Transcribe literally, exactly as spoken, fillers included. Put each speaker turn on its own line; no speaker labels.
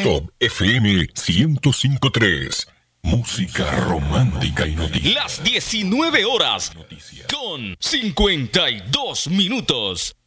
Top F M ciento cinco punto tres. Música romántica y noticias.
Las diecinueve horas con cincuenta y dos minutos.